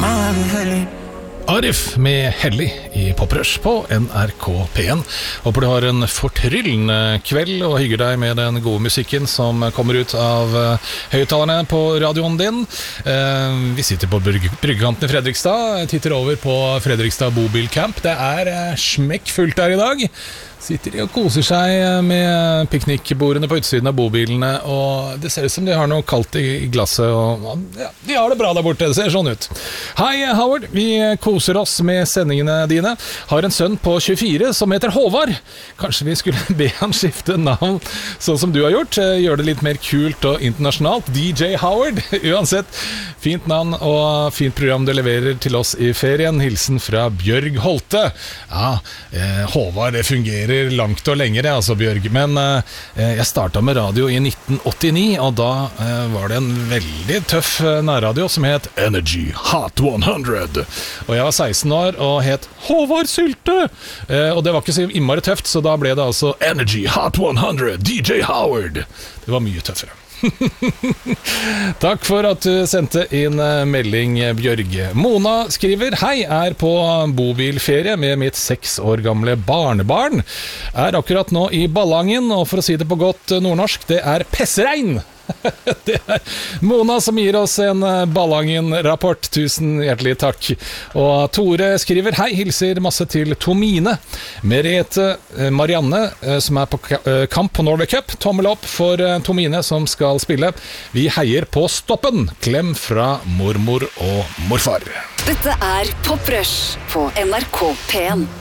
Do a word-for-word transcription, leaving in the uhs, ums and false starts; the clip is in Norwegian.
Arif med Hellig i Poprush på N R K P en. Håper du har en fortryllende kveld og hygger deg med den gode musikken som kommer ut av høyttalerne på radioen din. Vi sitter på bryggekanten i Fredrikstad, titter over på Fredrikstad Bobilcamp. Det er smekkfullt der i dag. Sitter de og koser seg med piknikbordene på utsiden av bobilene, og det ser ut som de har noe kaldt i glasset, og ja, de har det bra der borte, det ser sånn ut. Hei Howard, vi koser oss med sendingene dine. Har en sønn på tjuefire som heter Håvard. Kanskje vi skulle be han skifte navn, sånn som du har gjort. Gjør det litt mer kult og internasjonalt. D J Howard, uansett. Fint navn og fint program du leverer til oss i ferien. Hilsen fra Bjørg Holte. Ja, eh, Håvard, det fungerer langt og lenger, altså Bjørg, men eh, jeg startet med radio i nitten åttini, og da eh, var det en veldig tøff nærradio som het Energy Hot hundre, og jeg var seksten år og het Håvard Sylte, eh, og det var ikke så innmari tøft, så da ble det altså Energy Hot hundre, D J Howard. Det var mye tøffere. Takk for at du sendte inn melding, Bjørg. Mona skriver: Hei, er på bobilferie med mitt seks år gamle barnebarn. Er akkurat nå i Ballangen, og for å si det på godt nordnorsk, det er pessregn. Det er Mona som gir oss en Ballangen-rapport. Tusen hjertelig takk. Og Tore skriver: Hei, hilser masse til Tomine. Merete Marianne, som er på kamp på Norway Cup. Tommel opp for Tomine som skal spille. Vi heier på stoppen. Klem fra mormor og morfar. Dette er Poprush på N R K P en.